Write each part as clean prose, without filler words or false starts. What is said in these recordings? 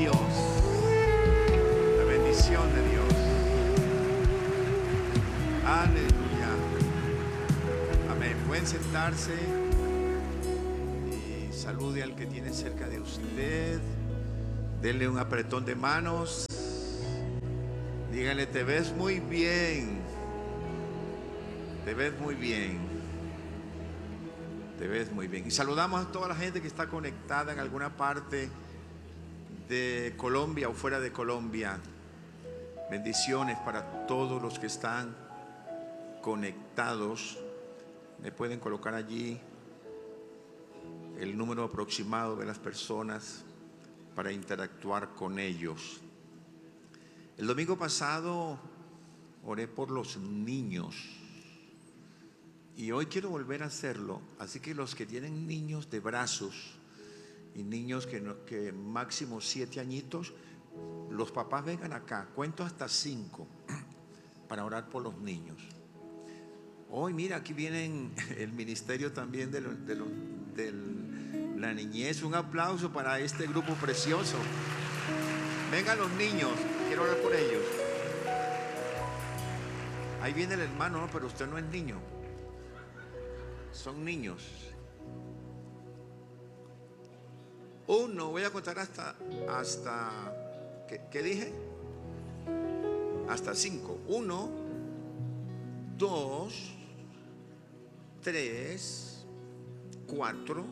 Dios, la bendición de Dios. Aleluya. Amén. Pueden sentarse y salude al que tiene cerca de usted. Denle un apretón de manos. Díganle: te ves muy bien. Te ves muy bien. Te ves muy bien. Y saludamos a toda la gente que está conectada en alguna parte de Colombia o fuera de Colombia. Bendiciones para todos los que están conectados. Me pueden colocar allí el número aproximado de las personas para interactuar con ellos. El domingo pasado oré por los niños y hoy quiero volver a hacerlo. Así que los que tienen niños de brazos y niños que máximo 7 añitos, los papás vengan acá. Cuento hasta 5 para orar por los niños. Hoy mira, aquí vienen el ministerio también de la niñez. Un aplauso para este grupo precioso. Vengan los niños, quiero orar por ellos. Ahí viene el hermano, ¿no? Pero usted no es niño. Son niños. Uno, voy a contar hasta ¿qué dije? Hasta 5. 1, 2, 3, 4,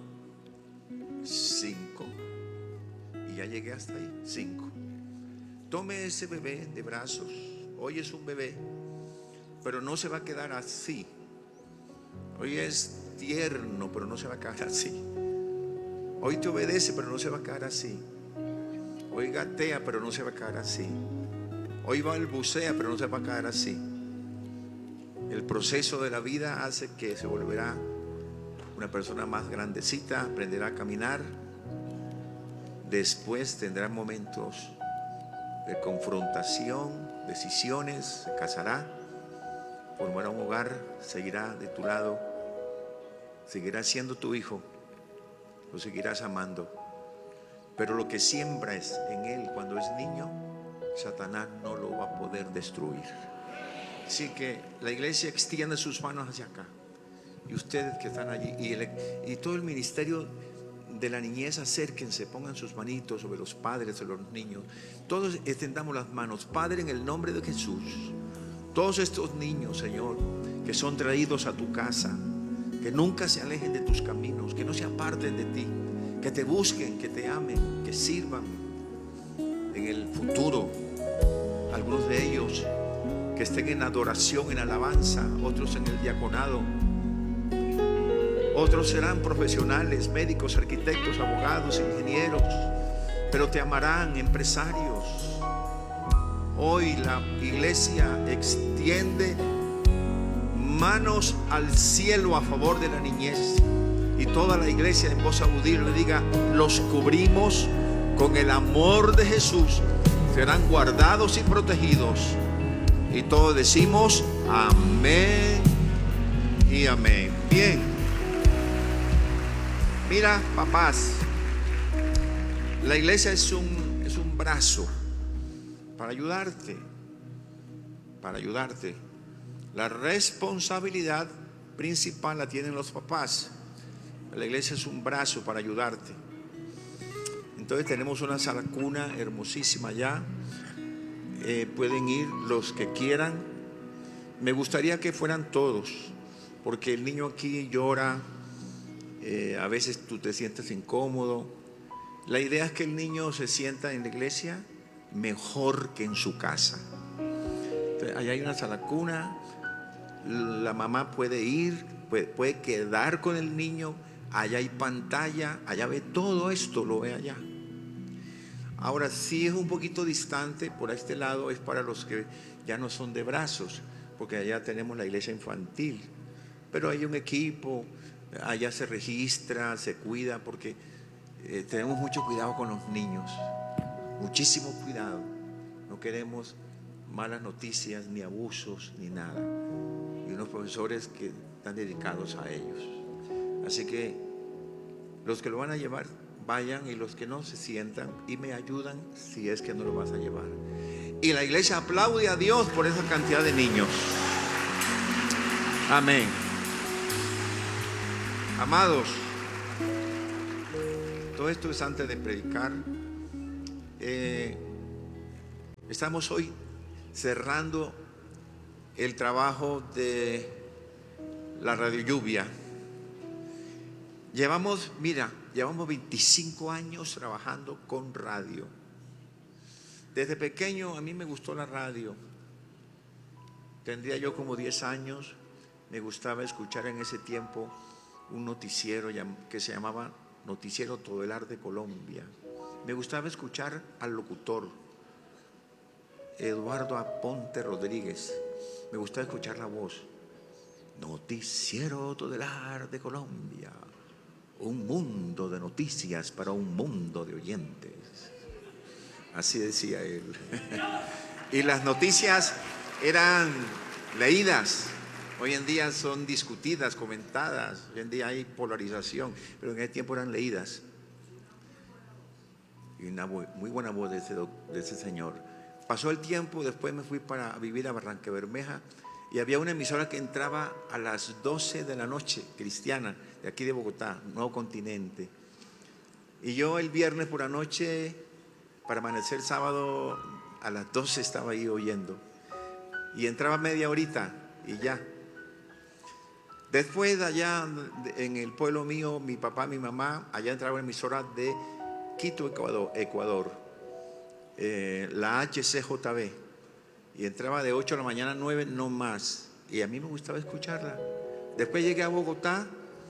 5. Y ya llegué hasta ahí. 5. Tome ese bebé de brazos. Hoy es un bebé, pero no se va a quedar así. Hoy es tierno, pero no se va a quedar así. Hoy te obedece, pero no se va a quedar así. Hoy gatea, pero no se va a quedar así. Hoy balbucea, pero no se va a quedar así. El proceso de la vida hace que se volverá una persona más grandecita, aprenderá a caminar. Después tendrá momentos de confrontación, decisiones, se casará, formará un hogar, seguirá de tu lado, seguirá siendo tu hijo, lo seguirás amando. Pero lo que siembras en él cuando es niño, Satanás no lo va a poder destruir. Así que la iglesia extiende sus manos hacia acá. Y ustedes que están allí y todo el ministerio de la niñez, acérquense, pongan sus manitos sobre los padres de los niños. Todos extendamos las manos. Padre, en el nombre de Jesús, todos estos niños, Señor, que son traídos a tu casa, que nunca se alejen de tus caminos, que no se aparten de ti, que te busquen, que te amen, que sirvan en el futuro. Algunos de ellos que estén en adoración, en alabanza, otros en el diaconado, otros serán profesionales, médicos, arquitectos, abogados, ingenieros, pero te amarán, empresarios. Hoy la iglesia extiende manos al cielo a favor de la niñez, y toda la iglesia en voz audible diga: los cubrimos con el amor de Jesús, serán guardados y protegidos. Y todos decimos amén y amén. Bien, mira, papás, la iglesia es un brazo para ayudarte, La responsabilidad principal la tienen los papás. La iglesia es un brazo para ayudarte. Entonces tenemos una sala cuna hermosísima allá. Pueden ir los que quieran. Me gustaría que fueran todos, porque el niño aquí llora. A veces tú te sientes incómodo. La idea es que el niño se sienta en la iglesia mejor que en su casa. Entonces, allá hay una sala cuna. La mamá puede ir, puede quedar con el niño. Allá hay pantalla, allá ve todo esto, lo ve allá. Ahora, sí es un poquito distante, por este lado es para los que ya no son de brazos, porque allá tenemos la iglesia infantil. Pero hay un equipo, allá se registra, se cuida, porque tenemos mucho cuidado con los niños, muchísimo cuidado. No queremos malas noticias, ni abusos, ni nada. Y unos profesores que están dedicados a ellos. Así que los que lo van a llevar, vayan, y los que no se sientan y me ayudan si es que no lo vas a llevar. Y la iglesia aplaude a Dios por esa cantidad de niños. Amén. Amados, todo esto es antes de predicar. Estamos hoy cerrando el trabajo de la Radio Lluvia. Llevamos 25 años trabajando con radio. Desde pequeño a mí me gustó la radio. Tendría yo como 10 años. Me gustaba escuchar en ese tiempo un noticiero que se llamaba Noticiero Todelar de Colombia. Me gustaba escuchar al locutor Eduardo Aponte Rodríguez. Me gustaba escuchar la voz. Noticiero Todelar de Colombia. Un mundo de noticias para un mundo de oyentes. Así decía él. Y las noticias eran leídas. Hoy en día son discutidas, comentadas. Hoy en día hay polarización, pero en ese tiempo eran leídas. Y una muy buena voz de ese señor. Pasó el tiempo, después me fui para vivir a Barrancabermeja y había una emisora que entraba a las 12 de la noche, cristiana, de aquí de Bogotá, Nuevo Continente. Y yo el viernes por la noche, para amanecer el sábado, a las 12 estaba ahí oyendo. Y entraba media horita y ya. Después allá en el pueblo mío, mi papá, mi mamá, allá entraba una emisora de Quito, Ecuador, la HCJB, y entraba de 8 de la mañana a 9, no más, y a mí me gustaba escucharla. Después llegué a Bogotá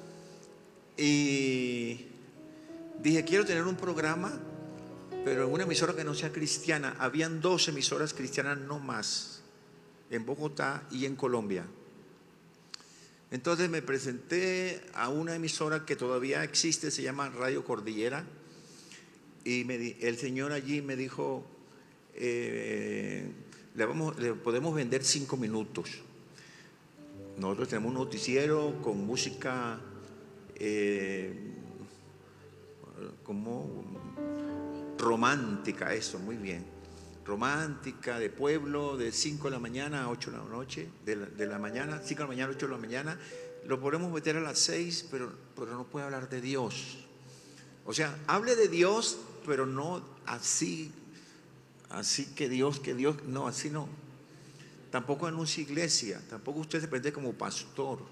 y dije, quiero tener un programa, pero en una emisora que no sea cristiana. Habían 2 emisoras cristianas, no más, en Bogotá y en Colombia. Entonces me presenté a una emisora que todavía existe, se llama Radio Cordillera, y el señor allí me dijo, le podemos vender 5 minutos. Nosotros tenemos un noticiero con música como romántica, eso, muy bien. Romántica, de pueblo, de 5 de la mañana a 8 de la noche, de la mañana, 5 de la mañana a 8 de la mañana. Lo podemos meter a las 6, pero no puede hablar de Dios. O sea, hable de Dios, pero no así que Dios, no, así no. Tampoco anuncia iglesia, tampoco usted se presente como pastor.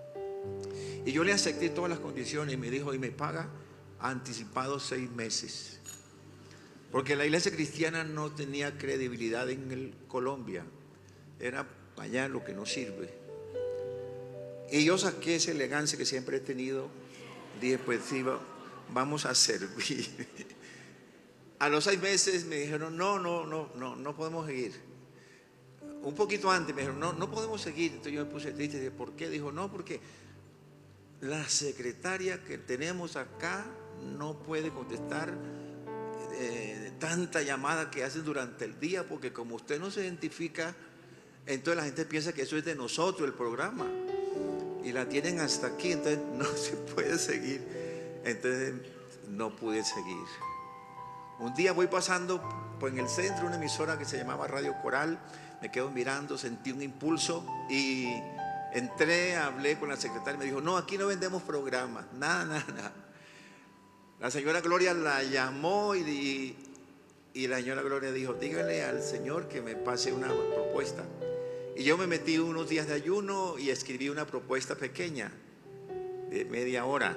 Y yo le acepté todas las condiciones y me dijo, y me paga anticipado 6 meses. Porque la iglesia cristiana no tenía credibilidad en Colombia. Era para allá lo que no sirve. Y yo saqué esa elegancia que siempre he tenido. Dije, pues sí, vamos a servir. A los 6 meses me dijeron, no podemos seguir. Un poquito antes me dijeron, no podemos seguir. Entonces yo me puse triste. Dije, ¿por qué? Dijo, no, porque la secretaria que tenemos acá no puede contestar tanta llamada que hacen durante el día, porque como usted no se identifica, entonces la gente piensa que eso es de nosotros, el programa, y la tienen hasta aquí, entonces no se puede seguir. Entonces no pude seguir. Un día voy pasando pues, en el centro, una emisora que se llamaba Radio Coral. Me quedo mirando, sentí un impulso y entré, hablé con la secretaria y me dijo, no, aquí no vendemos programas, nada. La señora Gloria la llamó y la señora Gloria dijo, dígale al Señor que me pase una propuesta. Y yo me metí unos días de ayuno y escribí una propuesta pequeña de media hora.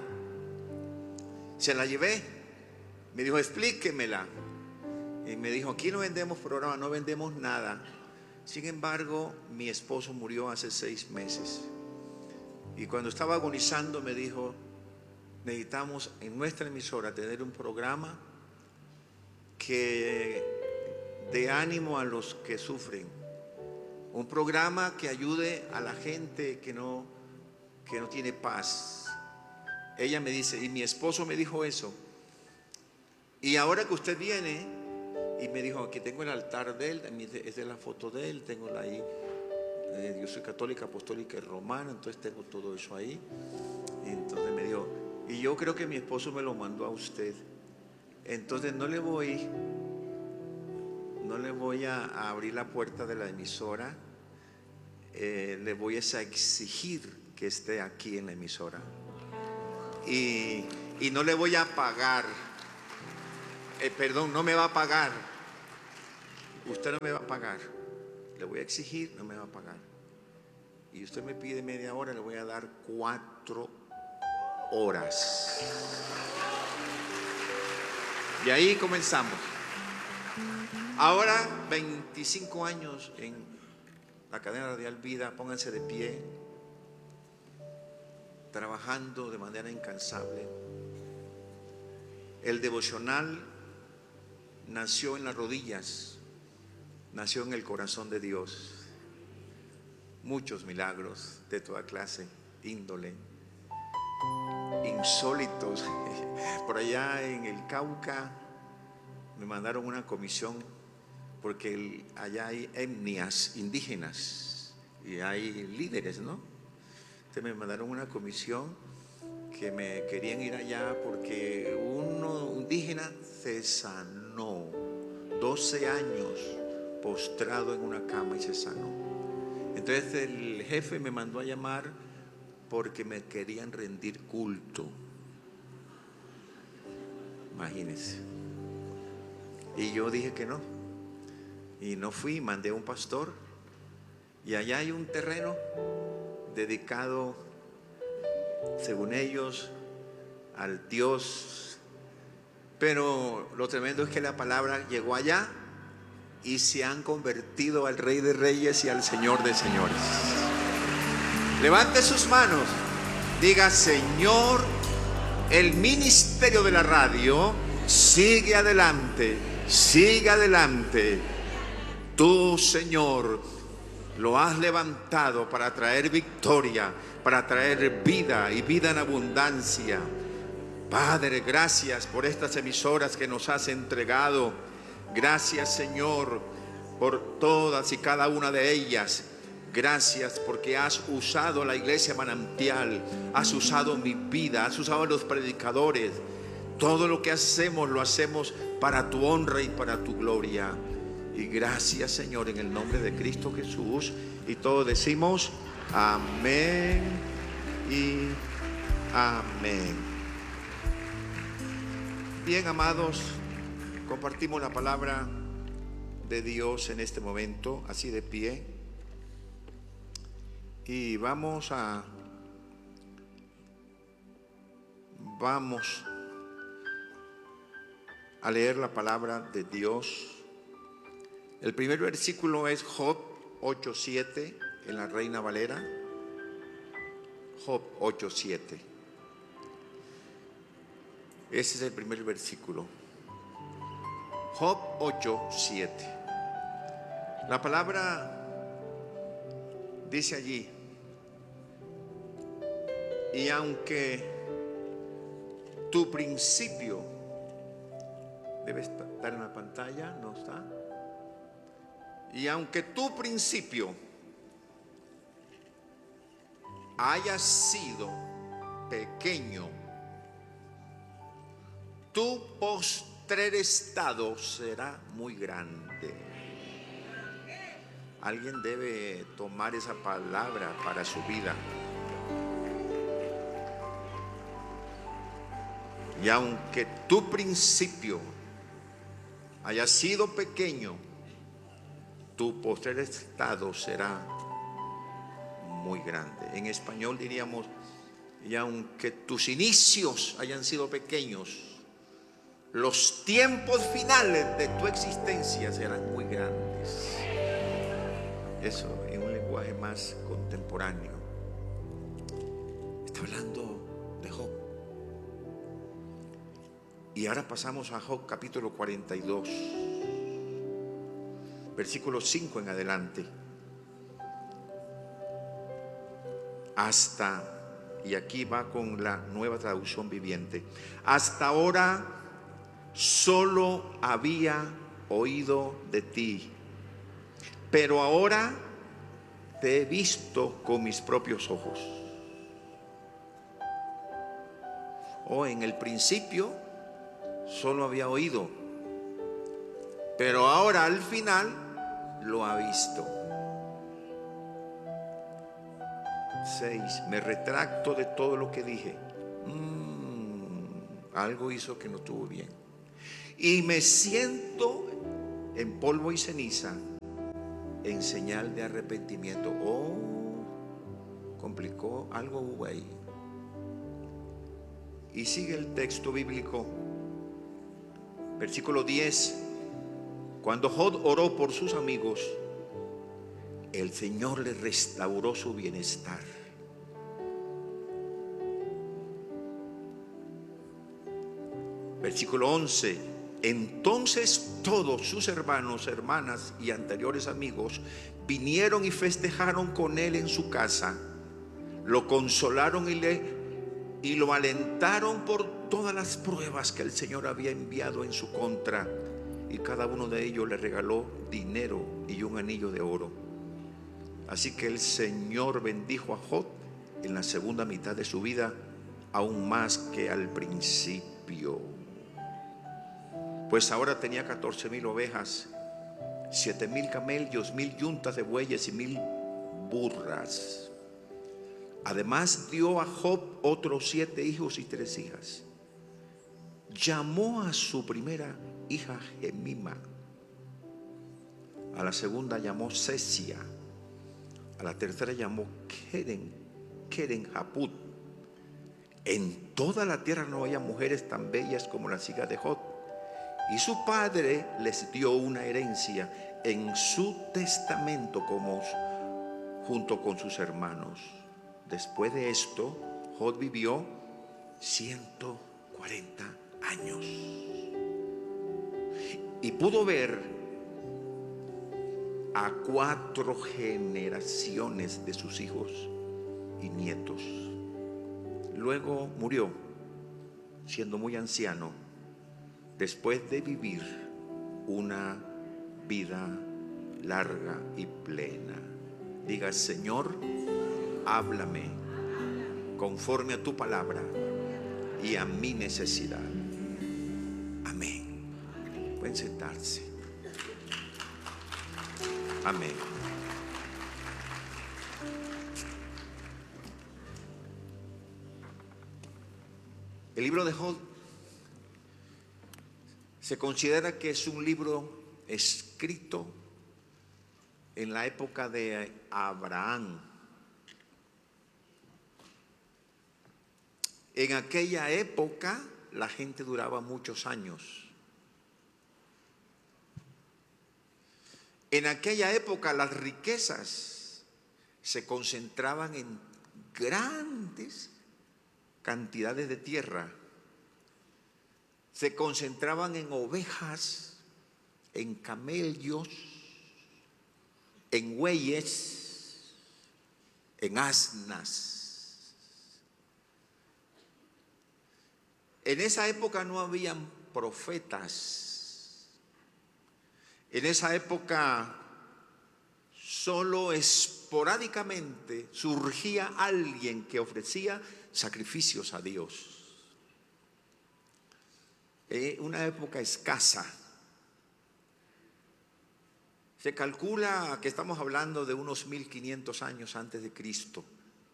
Se la llevé, me dijo, explíquemela. Y me dijo, aquí no vendemos programas, no vendemos nada. Sin embargo, mi esposo murió hace 6 meses. Y cuando estaba agonizando me dijo, necesitamos en nuestra emisora tener un programa que dé ánimo a los que sufren. Un programa que ayude a la gente que no tiene paz. Ella me dice, y mi esposo me dijo eso. Y ahora que usted viene, y me dijo, aquí tengo el altar de él, esta es la foto de él, tengo la ahí. Yo soy católica, apostólica y romana, entonces tengo todo eso ahí. Y entonces me dijo, y yo creo que mi esposo me lo mandó a usted. Entonces no le voy a abrir la puerta de la emisora. Le voy a exigir que esté aquí en la emisora. Y no le voy a pagar. Perdón, no me va a pagar. Usted no me va a pagar. Le voy a exigir, no me va a pagar. Y usted me pide media hora, le voy a dar 4 horas. Y ahí comenzamos. Ahora 25 años en la cadena radial Vida. Pónganse de pie, trabajando de manera incansable. El devocional nació en las rodillas, nació en el corazón de Dios. Muchos milagros de toda clase, índole, insólitos. Por allá en el Cauca me mandaron una comisión porque allá hay etnias indígenas y hay líderes, ¿no? Entonces me mandaron una comisión que me querían ir allá porque un indígena se sanó, 12 años postrado en una cama y se sanó. Entonces el jefe me mandó a llamar porque me querían rendir culto. Imagínense. Y yo dije que no. Y no fui, mandé a un pastor. Y allá hay un terreno dedicado, según ellos, al Dios. Pero lo tremendo es que la palabra llegó allá y se han convertido al Rey de Reyes y al Señor de Señores. Levante sus manos, diga: Señor, el ministerio de la radio sigue adelante, sigue adelante. Tú, Señor, lo has levantado para traer victoria, para traer vida y vida en abundancia. Padre, gracias por estas emisoras que nos has entregado. Gracias, Señor, por todas y cada una de ellas. Gracias porque has usado la iglesia Manantial, has usado mi vida, has usado a los predicadores. Todo lo que hacemos lo hacemos para tu honra y para tu gloria. Y gracias, Señor, en el nombre de Cristo Jesús. Y todos decimos amén y amén. Bien, amados, compartimos la palabra de Dios en este momento, así de pie. Y vamos a leer la palabra de Dios. El primer versículo es Job 8:7 en la Reina Valera. Job 8:7. Ese es el primer versículo. Job 8:7. La palabra dice allí: y aunque tu principio, debe estar en la pantalla, ¿no está? Y aunque tu principio haya sido pequeño, tu postrer estado será muy grande. Alguien debe tomar esa palabra para su vida. Y aunque tu principio haya sido pequeño, tu postrer estado será muy grande. En español diríamos: y aunque tus inicios hayan sido pequeños, los tiempos finales de tu existencia serán muy grandes. Eso en un lenguaje más contemporáneo. Está hablando de Job. Y ahora pasamos a Job capítulo 42, versículo 5 en adelante. Y aquí va con la Nueva Traducción Viviente. Hasta ahora solo había oído de ti, pero ahora te he visto con mis propios ojos. En el principio solo había oído, pero ahora al final lo ha visto. 6. Me retracto de todo lo que dije. Algo hizo que no estuvo bien. Y me siento en polvo y ceniza en señal de arrepentimiento. Complicó, algo hubo ahí. Y sigue el texto bíblico, versículo 10. Cuando Job oró por sus amigos, el Señor le restauró su bienestar. Versículo 11. Entonces todos sus hermanos, hermanas y anteriores amigos vinieron y festejaron con él en su casa. Lo consolaron y lo alentaron por todas las pruebas que el Señor había enviado en su contra. Y cada uno de ellos le regaló dinero y un anillo de oro. Así que el Señor bendijo a Job en la segunda mitad de su vida, aún más que al principio. Pues ahora tenía 14,000 ovejas, 7,000 camellos, 1,000 yuntas de bueyes y 1,000 burras. Además dio a Job otros 7 hijos y 3 hijas. Llamó a su primera hija Gemima, a la segunda llamó Sesia, a la tercera llamó Keren Haput. En toda la tierra no había mujeres tan bellas como las hijas de Job. Y su padre les dio una herencia en su testamento junto con sus hermanos. Después de esto, Job vivió 140 años y pudo ver a 4 generaciones de sus hijos y nietos. Luego murió, siendo muy anciano, después de vivir una vida larga y plena. Diga: Señor, háblame conforme a tu palabra y a mi necesidad. Amén. Pueden sentarse. Amén. El libro de Job se considera que es un libro escrito en la época de Abraham. En aquella época la gente duraba muchos años. En aquella época las riquezas se concentraban en grandes cantidades de tierra. Se concentraban en ovejas, en camellos, en bueyes, en asnas. En esa época no habían profetas. En esa época solo esporádicamente surgía alguien que ofrecía sacrificios a Dios. Una época escasa. Se calcula que estamos hablando de unos 1500 años antes de Cristo.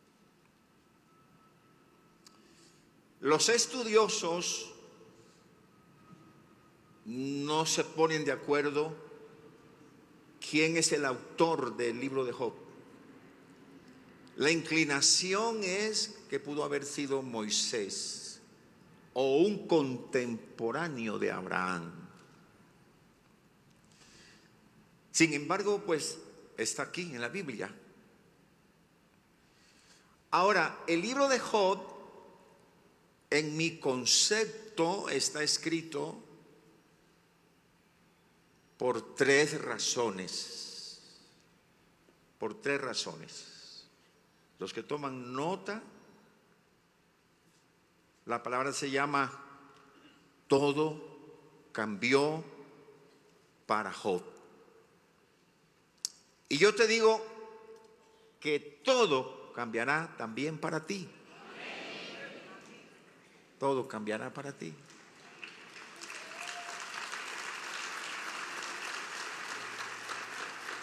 Los estudiosos no se ponen de acuerdo quién es el autor del libro de Job. La inclinación es que pudo haber sido Moisés o un contemporáneo de Abraham. Sin embargo, pues está aquí en la Biblia. Ahora, el libro de Job, en mi concepto, está escrito por 3 razones. Por 3 razones. Los que toman nota, la palabra se llama todo cambió para Job. Y yo te digo que todo cambiará también para ti. Todo cambiará para ti.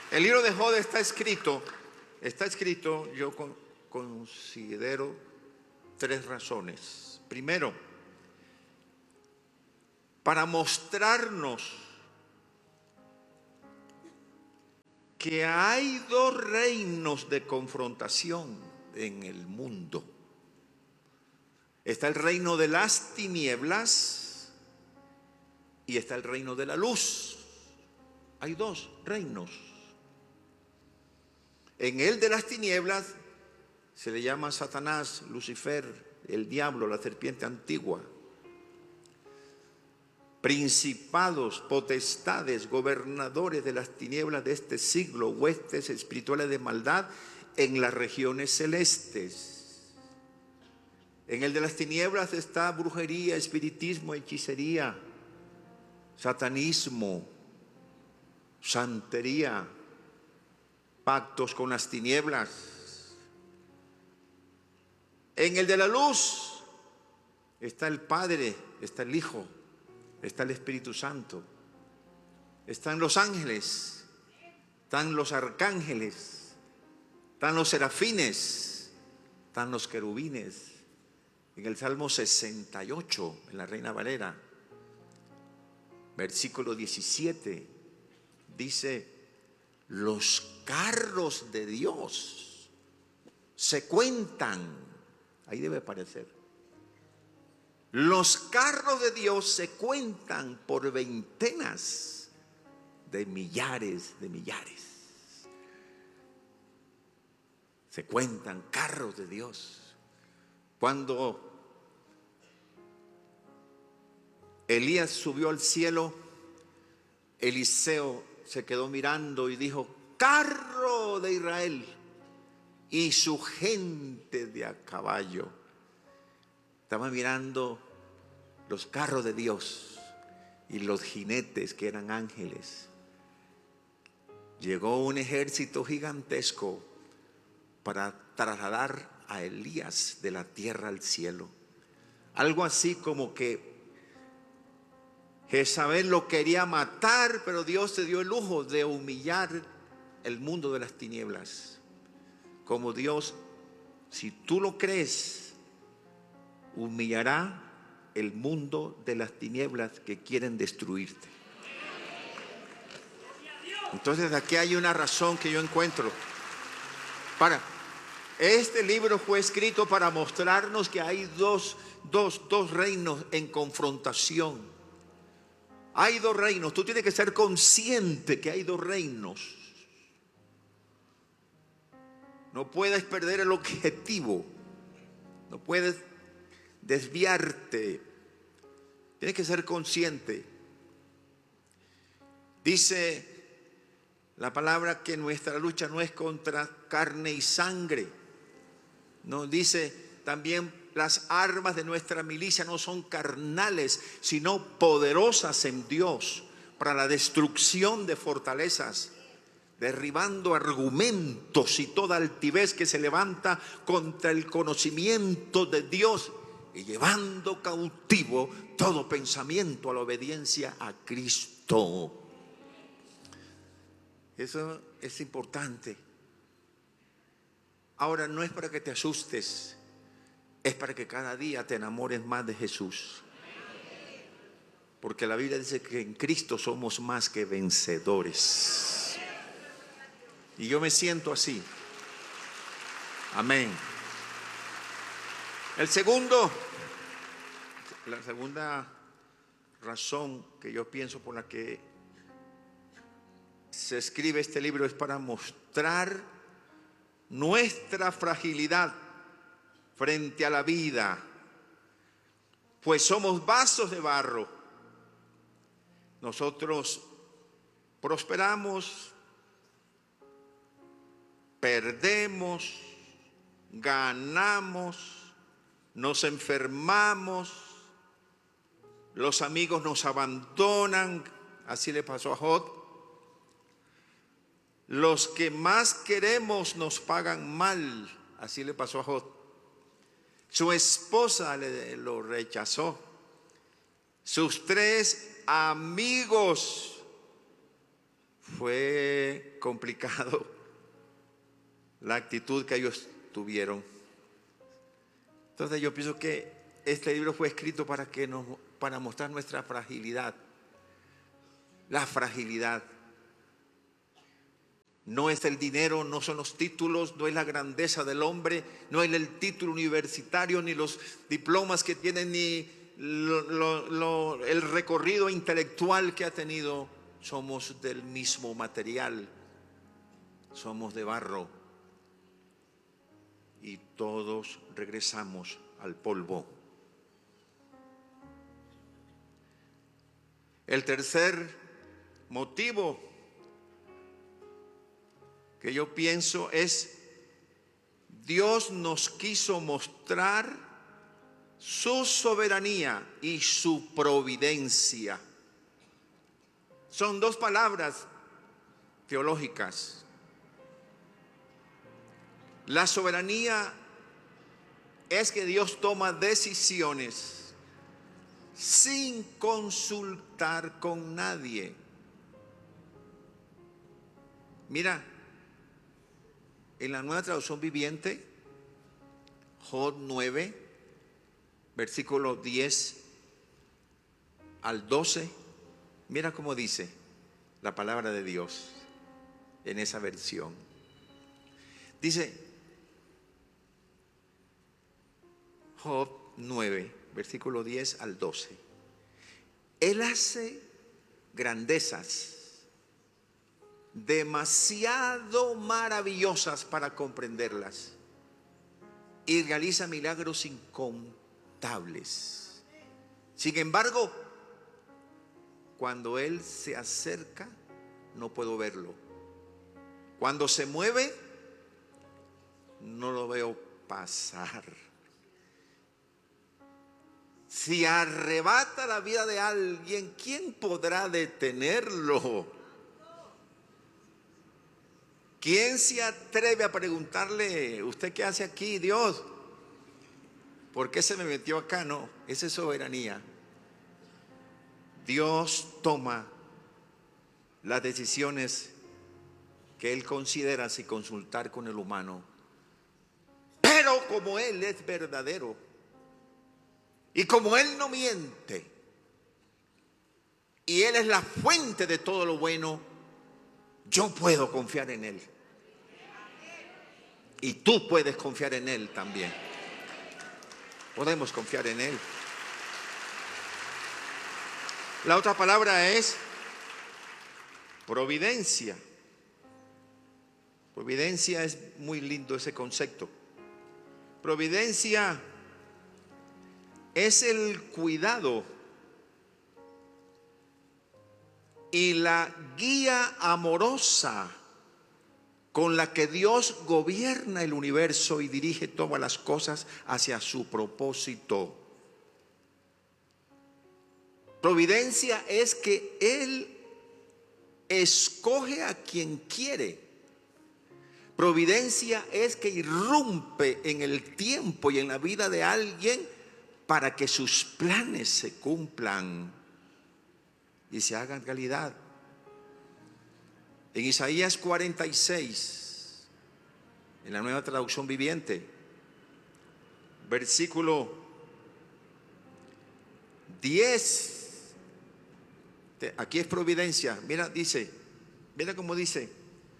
El libro de Job está escrito, yo considero 3 razones. Primero, para mostrarnos que hay 2 reinos de confrontación en el mundo. Está el reino de las tinieblas y está el reino de la luz. Hay 2 reinos. En el de las tinieblas se le llama Satanás, Lucifer, el diablo, la serpiente antigua. Principados, potestades, gobernadores de las tinieblas de este siglo, huestes espirituales de maldad en las regiones celestes. En el de las tinieblas está brujería, espiritismo, hechicería, satanismo, santería, pactos con las tinieblas. En el de la luz está el Padre, está el Hijo, está el Espíritu Santo, están los ángeles, están los arcángeles, están los serafines, están los querubines. En el Salmo 68, en la Reina Valera, versículo 17, dice: los carros de Dios se cuentan. Ahí debe aparecer. Los carros de Dios se cuentan por veintenas de millares de millares. Se cuentan carros de Dios. Cuando Elías subió al cielo, Eliseo se quedó mirando y dijo: carro de Israel y su gente de a caballo. Estaba mirando los carros de Dios y los jinetes que eran ángeles. Llegó un ejército gigantesco para trasladar a Elías de la tierra al cielo. Algo así como que Jezabel lo quería matar, pero Dios se dio el lujo de humillar el mundo de las tinieblas. Como Dios, si tú lo crees, humillará el mundo de las tinieblas que quieren destruirte. Entonces aquí hay una razón que yo encuentro. Este libro fue escrito para mostrarnos que hay dos reinos en confrontación. Hay 2 reinos. Tú tienes que ser consciente que hay 2 reinos. No puedes perder el objetivo. No puedes desviarte. Tienes que ser consciente. Dice la palabra que nuestra lucha no es contra carne y sangre. Nos dice también: las armas de nuestra milicia no son carnales, sino poderosas en Dios para la destrucción de fortalezas, derribando argumentos y toda altivez que se levanta contra el conocimiento de Dios y llevando cautivo todo pensamiento a la obediencia a Cristo. Eso es importante. Ahora, no es para que te asustes, es para que cada día te enamores más de Jesús. Porque la Biblia dice que en Cristo somos más que vencedores. Y yo me siento así. Amén. La segunda razón que yo pienso por la que se escribe este libro es para mostrar nuestra fragilidad frente a la vida, pues somos vasos de barro. Nosotros prosperamos, perdemos, ganamos, nos enfermamos, los amigos nos abandonan. Así le pasó a Job. Los que más queremos nos pagan mal. Así le pasó a Job. Su esposa lo rechazó. Sus 3 amigos Fue complicado la actitud que ellos tuvieron. Entonces yo pienso que este libro fue escrito para mostrar nuestra fragilidad. La fragilidad. No es el dinero, no son los títulos, no es la grandeza del hombre, no es el título universitario, ni los diplomas que tienen, ni el recorrido intelectual que ha tenido. Somos del mismo material, somos de barro y todos regresamos al polvo. El tercer motivo que yo pienso es: Dios nos quiso mostrar su soberanía y su providencia. Son dos palabras teológicas. La soberanía es que Dios toma decisiones sin consultar con nadie. Mira, en la Nueva Traducción Viviente, Job 9, versículo 10 al 12, mira cómo dice la palabra de Dios en esa versión. Dice Job 9, versículo 10 al 12. Él hace grandezas demasiado maravillosas para comprenderlas y realiza milagros incontables. Sin embargo, cuando Él se acerca, no puedo verlo. Cuando se mueve, no lo veo pasar. Si arrebata la vida de alguien, ¿quién podrá detenerlo? ¿Quién se atreve a preguntarle: ¿usted qué hace aquí, Dios? ¿Por qué se me metió acá? No, esa es soberanía. Dios toma las decisiones que Él considera sin consultar con el humano. Pero como Él es verdadero y como Él no miente y Él es la fuente de todo lo bueno, yo puedo confiar en Él. Y tú puedes confiar en Él también. Podemos confiar en Él. La otra palabra es providencia. Providencia es muy lindo ese concepto. Providencia es el cuidado y la guía amorosa con la que Dios gobierna el universo y dirige todas las cosas hacia su propósito. Providencia es que Él escoge a quien quiere. Providencia es que irrumpe en el tiempo y en la vida de alguien para que sus planes se cumplan y se hagan realidad. En Isaías 46, en la Nueva Traducción Viviente, versículo 10, aquí es providencia. Mira, dice, mira cómo dice: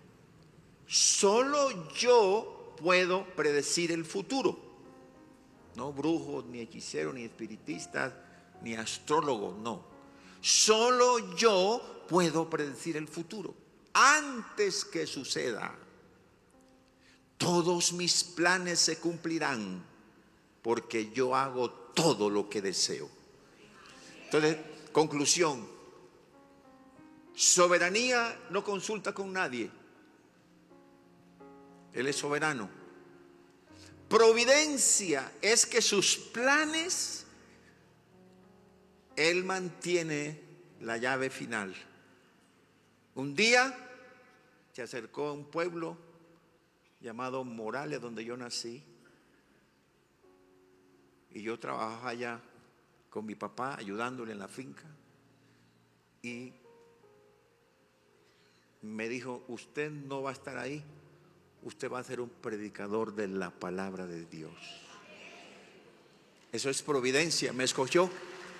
solo yo puedo predecir el futuro. No brujos, ni hechiceros, ni espiritistas, ni astrólogos, no. Solo yo puedo predecir el futuro. Antes que suceda, todos mis planes se cumplirán, porque yo hago todo lo que deseo. Entonces, conclusión: soberanía no consulta con nadie. Él es soberano. Providencia es que sus planes, Él mantiene la llave final. Un día se acercó a un pueblo llamado Morales, donde yo nací, y yo trabajaba allá con mi papá, ayudándole en la finca, y me dijo: usted no va a estar ahí, usted va a ser un predicador de la palabra de Dios. Eso es providencia. Me escogió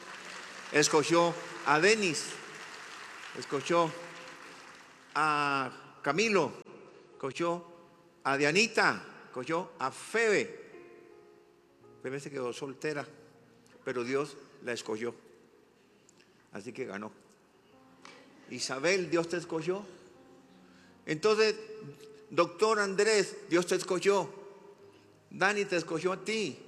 a Denis, escogió a Camilo, escogió a Dianita, escogió a Febe. Febe se quedó soltera, pero Dios la escogió, así que ganó. Isabel, Dios te escogió. Entonces, doctor Andrés, Dios te escogió. Dani te escogió a ti.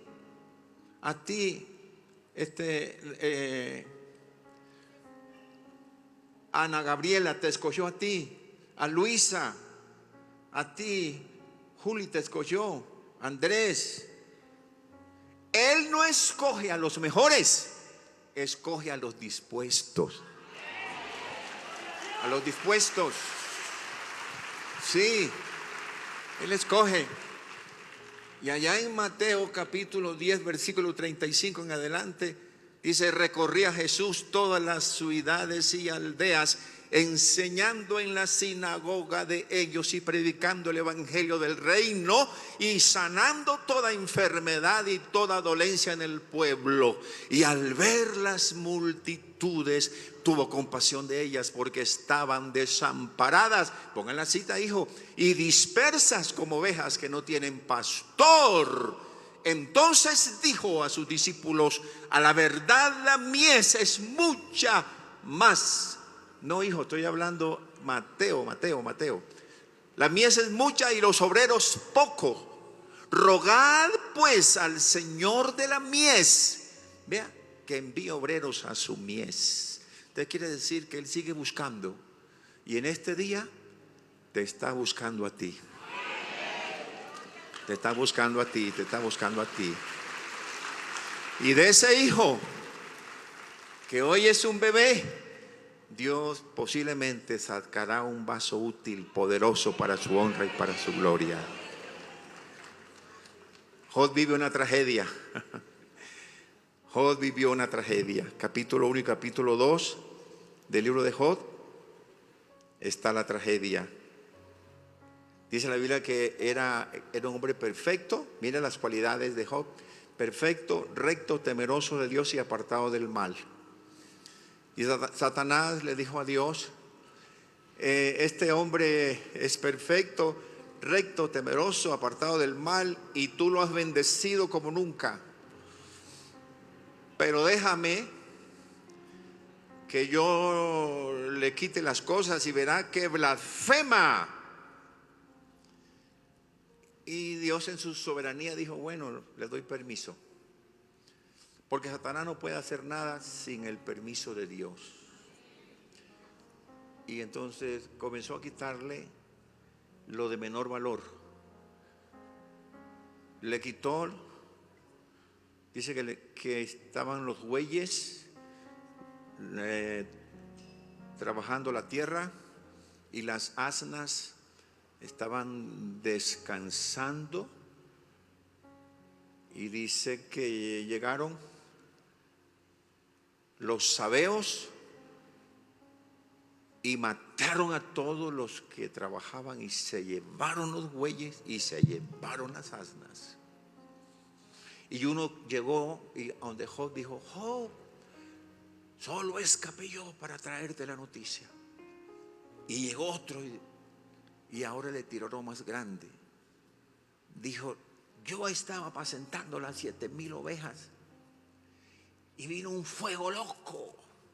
Ana Gabriela te escogió a ti. A Luisa, a ti. Juli te escogió. Andrés. Él no escoge a los mejores, escoge a los dispuestos. A los dispuestos. Sí, Él escoge. Y allá en Mateo capítulo 10, versículo 35 en adelante, dice: recorría Jesús todas las ciudades y aldeas, enseñando en la sinagoga de ellos y predicando el evangelio del reino y sanando toda enfermedad y toda dolencia en el pueblo. Y al ver las multitudes, tuvo compasión de ellas, porque estaban desamparadas, pongan la cita, hijo, y dispersas como ovejas que no tienen pastor. Entonces dijo a sus discípulos: a la verdad la mies es mucha más. No, hijo, estoy hablando Mateo. La mies es mucha y los obreros pocos. Rogad pues al Señor de la mies, vea, que envíe obreros a su mies. Entonces quiere decir que Él sigue buscando, y en este día te está buscando a ti. Te está buscando a ti, te está buscando a ti. Y de ese hijo que hoy es un bebé, Dios posiblemente sacará un vaso útil, poderoso para su honra y para su gloria. Job vive una tragedia. Job vivió una tragedia. Capítulo 1 y capítulo 2 del libro de Job está la tragedia. Dice la Biblia que era un hombre perfecto. Mira las cualidades de Job: perfecto, recto, temeroso de Dios y apartado del mal. Y Satanás le dijo a Dios: este hombre es perfecto, recto, temeroso, apartado del mal, y tú lo has bendecido como nunca. Pero déjame que yo le quite las cosas y verá que blasfema. Y Dios en su soberanía dijo: bueno, le doy permiso, porque Satanás no puede hacer nada sin el permiso de Dios. Y entonces comenzó a quitarle lo de menor valor. Le quitó, dice que estaban los bueyes trabajando la tierra, y las asnas estaban descansando. Y dice que llegaron los sabeos y mataron a todos los que trabajaban, y se llevaron los bueyes y se llevaron las asnas. Y uno llegó y donde Job dijo: Job, solo escapé yo para traerte la noticia. Y llegó otro y ahora le tiró lo más grande. Dijo: yo estaba apacentando las 7,000 ovejas y vino un fuego loco,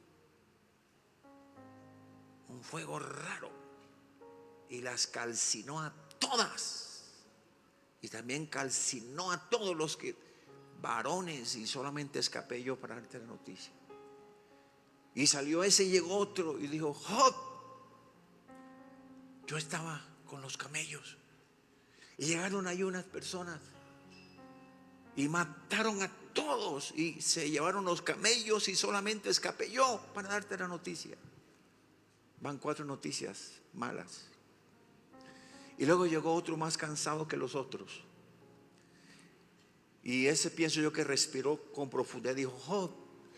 un fuego raro, y las calcinó a todas, y también calcinó a todos los que varones, y solamente escapé yo para darte la noticia. Y salió ese y llegó otro y dijo: Job, yo estaba con los camellos y llegaron ahí unas personas y mataron a todos y se llevaron los camellos y solamente escapé yo para darte la noticia. Van 4 noticias malas. Y luego llegó otro más cansado que los otros, y ese, pienso yo, que respiró con profundidad, dijo: Job,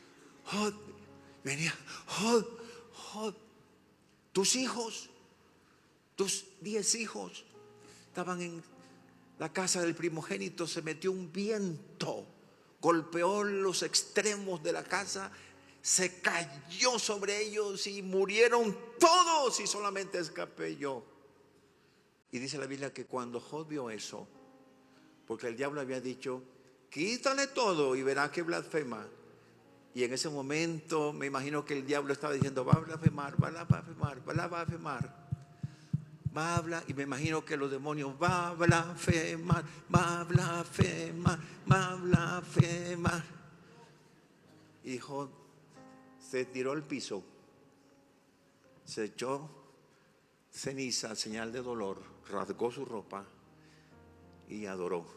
Job, venía, Job, tus hijos tus 10 hijos estaban en la casa del primogénito, se metió un viento, golpeó los extremos de la casa, se cayó sobre ellos y murieron todos y solamente escapé yo. Y dice la Biblia que cuando Job vio eso, porque el diablo había dicho, quítale todo y verá que blasfema. Y en ese momento me imagino que el diablo estaba diciendo, va a blasfemar, va a blasfemar, va a blasfemar. Va a hablar, y me imagino que los demonios, va a blasfemar, va a blasfemar, va a blasfemar. Y Job se tiró al piso, se echó ceniza, señal de dolor, rasgó su ropa y adoró.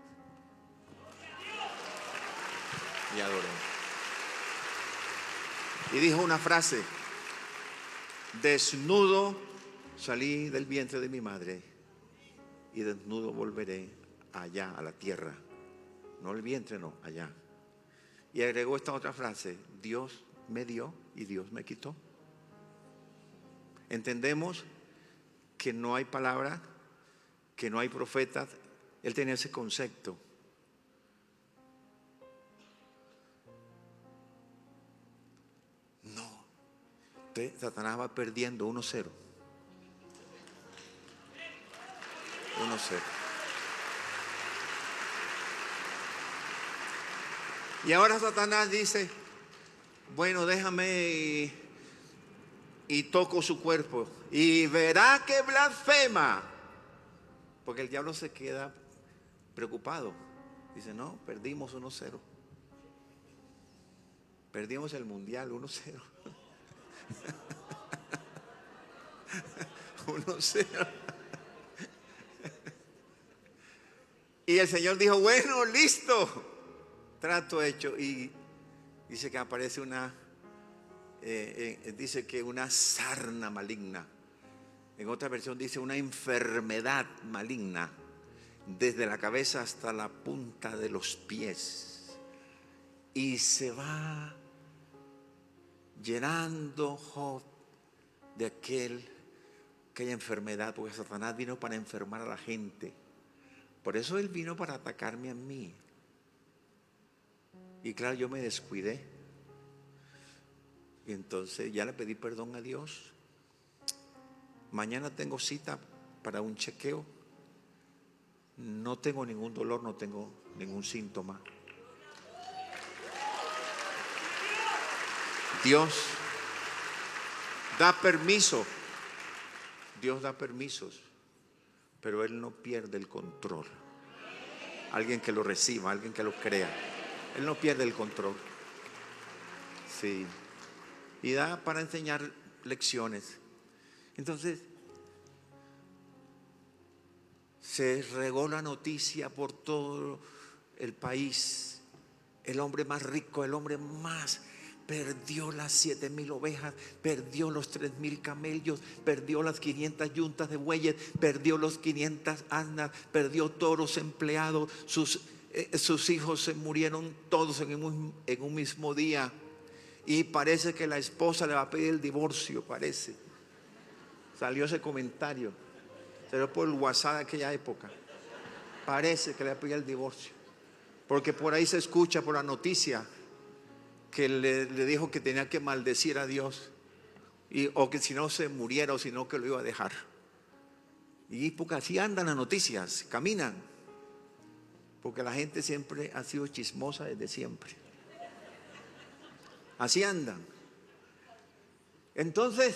Y adoró. Y dijo una frase: desnudo salí del vientre de mi madre y desnudo volveré allá a la tierra. No el vientre, no, allá. Y agregó esta otra frase: Dios me dio y Dios me quitó. Entendemos que no hay palabra, que no hay profetas. Él tenía ese concepto. No, Satanás va perdiendo 1-0. 1-0. Y ahora Satanás dice, bueno, déjame y toco su cuerpo y verá que blasfema. Porque el diablo se queda preocupado. Dice, no, perdimos 1-0. Perdimos el mundial 1-0. 1-0. Y el Señor dijo, bueno, listo, trato hecho. Y dice que aparece dice que una sarna maligna. En otra versión dice una enfermedad maligna, desde la cabeza hasta la punta de los pies. Y se va llenando Job de aquella enfermedad, porque Satanás vino para enfermar a la gente. Por eso él vino para atacarme a mí. Y claro, yo me descuidé. Y entonces ya le pedí perdón a Dios. Mañana tengo cita para un chequeo. No tengo ningún dolor, no tengo ningún síntoma. Dios da permiso. Dios da permisos, pero Él no pierde el control. Alguien que lo reciba, alguien que lo crea. Él no pierde el control. Sí. Y da para enseñar lecciones. Entonces, se regó la noticia por todo el país. El hombre más rico, el hombre más, perdió las 7,000 ovejas, perdió los 3,000 camellos, perdió las 500 yuntas de bueyes, perdió los 500 asnas, perdió todos los empleados, sus hijos se murieron todos en un mismo día. Y parece que la esposa le va a pedir el divorcio, parece. Salió ese comentario. Salió por el WhatsApp de aquella época. Parece que le va a pedir el divorcio. Porque por ahí se escucha por la noticia que le dijo que tenía que maldecir a Dios. O que si no se muriera, o si no que lo iba a dejar. Y porque así andan las noticias, caminan. Porque la gente siempre ha sido chismosa desde siempre. Así andan. Entonces,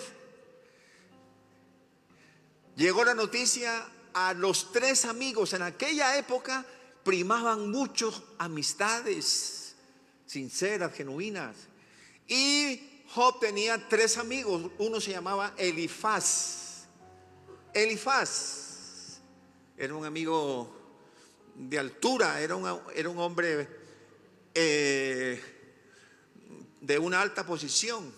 llegó la noticia a los 3 amigos. En aquella época primaban mucho amistades sinceras, genuinas. Y Job tenía 3 amigos. Uno se llamaba Elifaz. Elifaz era un amigo de altura, era un hombre de una alta posición.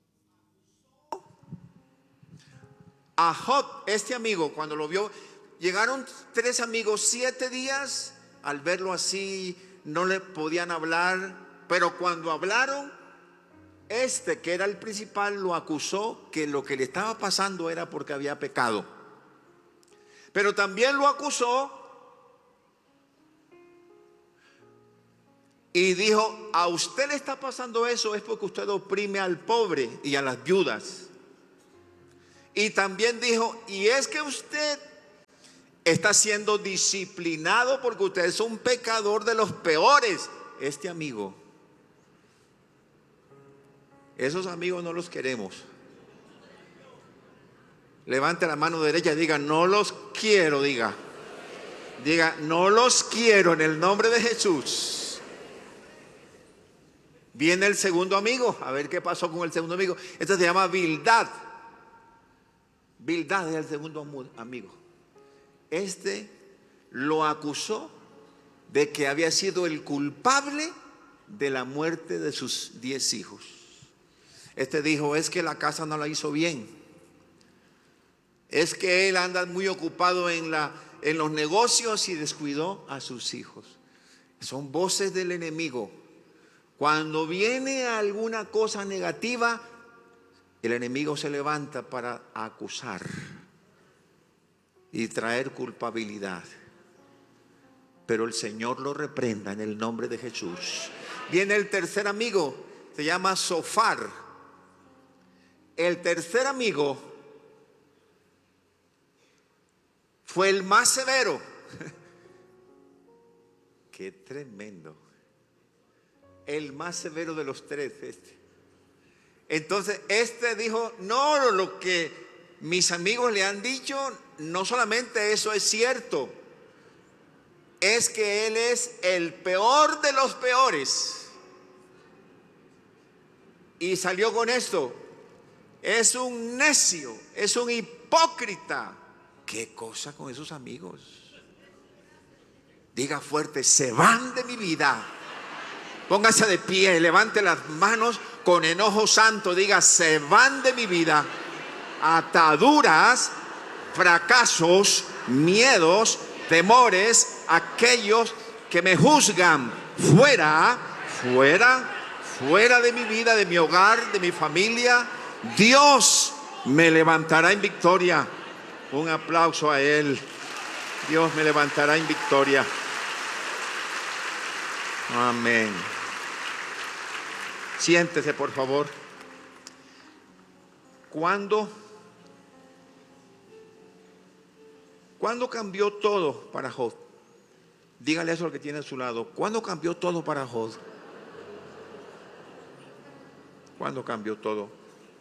A Job, este amigo, cuando lo vio, llegaron 3 amigos, 7 días. Al verlo así, no le podían hablar, pero cuando hablaron, que era el principal, lo acusó que lo que le estaba pasando era porque había pecado. Pero también lo acusó y dijo: a usted le está pasando eso es porque usted oprime al pobre y a las viudas. Y también dijo: y es que usted está siendo disciplinado porque usted es un pecador de los peores. Este amigo, esos amigos no los queremos. Levante la mano derecha y diga: no los quiero. Diga, no los quiero en el nombre de Jesús. Viene el segundo amigo. A ver qué pasó con el segundo amigo. Este se llama Bildad. Bildad es el segundo amigo. Este lo acusó de que había sido el culpable de la muerte de sus 10 hijos. Este dijo: es que la casa no la hizo bien. Es que él anda muy ocupado en los negocios y descuidó a sus hijos. Son voces del enemigo. Cuando viene alguna cosa negativa, el enemigo se levanta para acusar y traer culpabilidad. Pero el Señor lo reprenda en el nombre de Jesús. Viene el tercer amigo, se llama Zofar. El tercer amigo fue el más severo. Qué tremendo. El más severo de los tres, Entonces este dijo: no, lo que mis amigos le han dicho, no solamente eso es cierto, es que él es el peor de los peores. Y salió con esto: es un necio, es un hipócrita. ¿Qué cosa con esos amigos? Diga fuerte: se van de mi vida. Póngase de pie, levante las manos con enojo santo. Diga: se van de mi vida ataduras, fracasos, miedos, temores, aquellos que me juzgan. Fuera, fuera, fuera de mi vida, de mi hogar, de mi familia. Dios me levantará en victoria. Un aplauso a Él. Dios me levantará en victoria. Amén. Siéntese, por favor. ¿Cuándo cambió todo para Job? Dígale eso al que tiene a su lado. ¿Cuándo cambió todo para Job? ¿Cuándo cambió todo?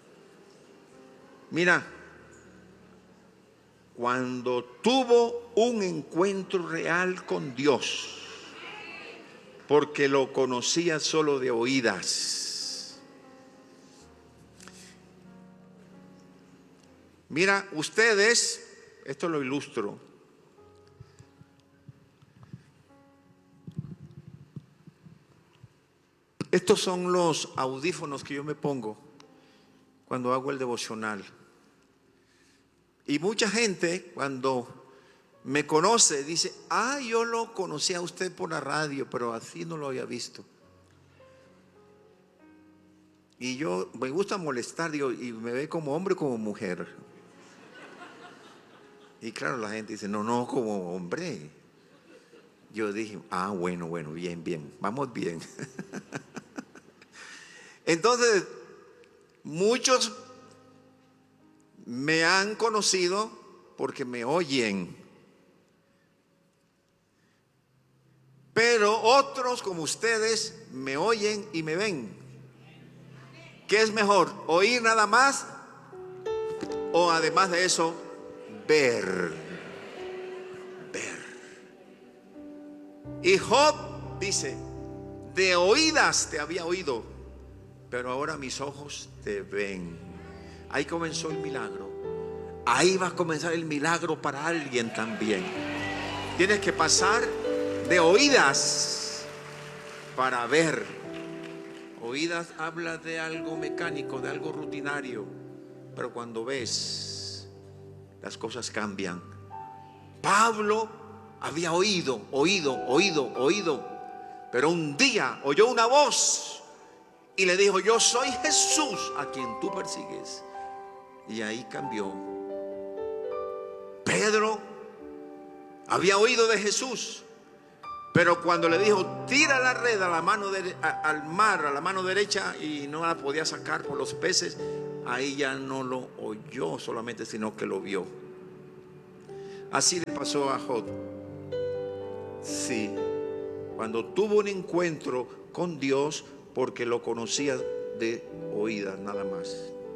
Mira, cuando tuvo un encuentro real con Dios, porque lo conocía solo de oídas. Mira, ustedes, esto lo ilustro. Estos son los audífonos que yo me pongo cuando hago el devocional. Y mucha gente cuando me conoce dice: ah, yo lo conocí a usted por la radio, pero así no lo había visto. Y yo me gusta molestar, digo: ¿y me ve como hombre o como mujer? Y claro, la gente dice: no, como hombre. Yo dije: ah, bueno, bien, vamos bien. Entonces, muchos me han conocido porque me oyen, pero otros como ustedes me oyen y me ven. ¿Qué es mejor? ¿Oír nada más o además de eso ver? Y Job dice: de oídas te había oído, pero ahora mis ojos te ven. Ahí comenzó el milagro. Ahí va a comenzar el milagro para alguien también. Tienes que pasar de oídas para ver. Oídas habla de algo mecánico, de algo rutinario, pero cuando ves, las cosas cambian. Pablo había oído, pero un día oyó una voz y le dijo: yo soy Jesús a quien tú persigues. Y ahí cambió. Pedro Había oído de Jesús, pero cuando le dijo, tira la red a la mano al mar, a la mano derecha, y no la podía sacar por los peces, ahí ya no lo oyó solamente, sino que lo vio. Así le pasó a Job. Sí, cuando tuvo un encuentro con Dios, porque lo conocía de oídas nada más.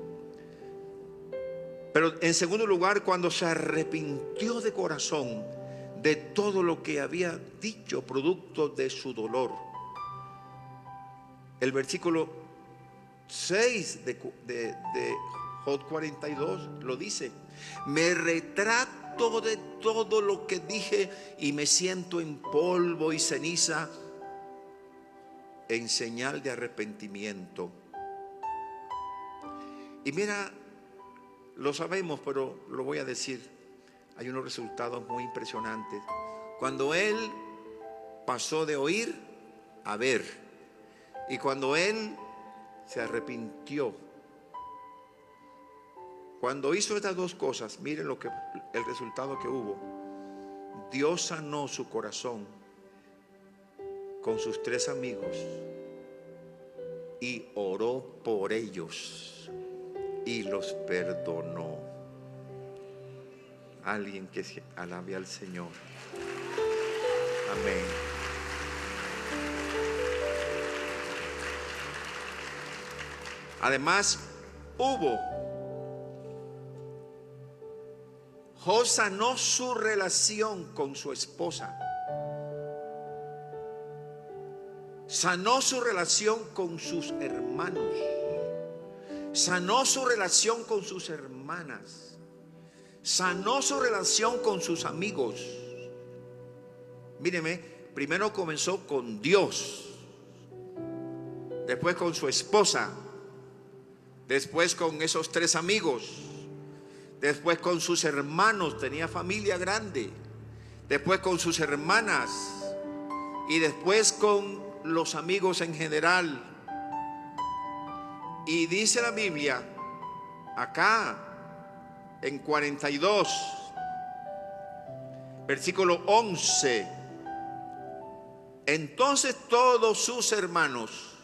Pero en segundo lugar, cuando se arrepintió de corazón de todo lo que había dicho, producto de su dolor. El versículo 6 de Job 42 lo dice: me retracto de todo lo que dije y me siento en polvo y ceniza, en señal de arrepentimiento. Y mira, lo sabemos, pero lo voy a decir. Hay unos resultados muy impresionantes. Cuando él pasó de oír a ver, y cuando él se arrepintió, cuando hizo estas dos cosas, miren el resultado que hubo. Dios sanó su corazón con sus 3 amigos y oró por ellos y los perdonó. Alguien que se alabe al Señor. Amén. Además, Job sanó su relación con su esposa. Sanó su relación con sus hermanos. Sanó su relación con sus hermanas. Sanó su relación con sus amigos. Míreme, primero comenzó con Dios, después con su esposa, después con esos 3 amigos, después con sus hermanos, tenía familia grande, después con sus hermanas y después con los amigos en general. Y dice la Biblia acá en 42, versículo 11: entonces todos sus hermanos,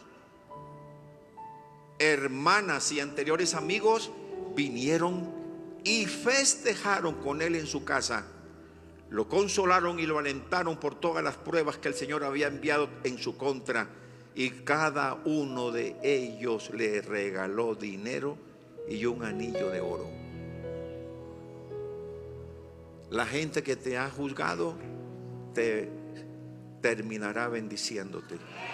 hermanas y anteriores amigos vinieron y festejaron con él en su casa. Lo consolaron y lo alentaron por todas las pruebas que el Señor había enviado en su contra, y cada uno de ellos le regaló dinero y un anillo de oro. La gente que te ha juzgado te terminará bendiciéndote.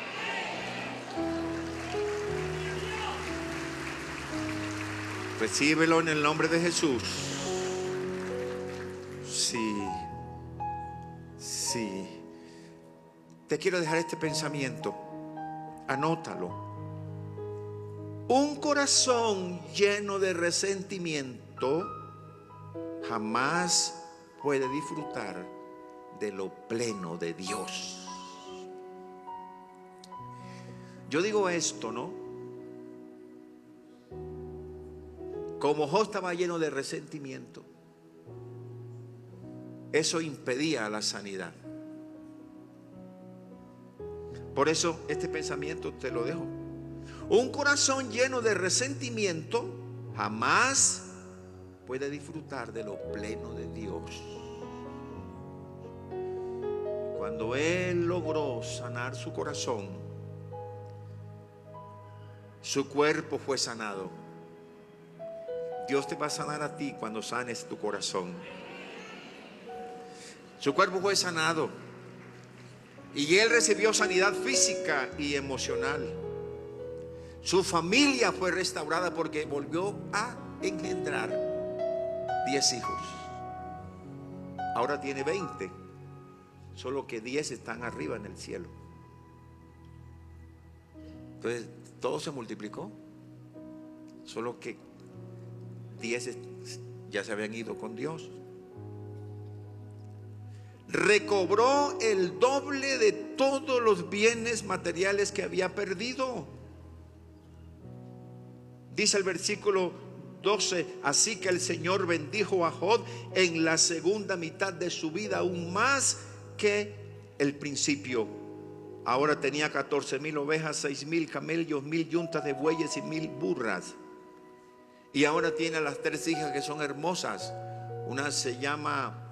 Recíbelo en el nombre de Jesús. Sí. Te quiero dejar este pensamiento. Anótalo. Un corazón lleno de resentimiento jamás puede disfrutar de lo pleno de Dios. Yo digo esto, ¿no? Como Job estaba lleno de resentimiento, eso impedía la sanidad. Por eso este pensamiento te lo dejo. Un corazón lleno de resentimiento jamás puede disfrutar de lo pleno de Dios. Cuando él logró sanar su corazón, su cuerpo fue sanado. Dios te va a sanar a ti cuando sanes tu corazón. Su cuerpo fue sanado y él recibió sanidad física y emocional. Su familia fue restaurada porque volvió a engendrar 10 hijos. Ahora tiene 20, solo que 10 están arriba en el cielo. Entonces todo se multiplicó, solo que 10 ya se habían ido con Dios. Recobró el doble de todos los bienes materiales que había perdido. Dice el versículo 12. Así que el Señor bendijo a Job en la segunda mitad de su vida aún más que el principio. Ahora tenía 14,000 ovejas, 6,000 camellos, 1,000 yuntas de bueyes y 1,000 burras. Y ahora tiene a las 3 hijas que son hermosas. Una se llama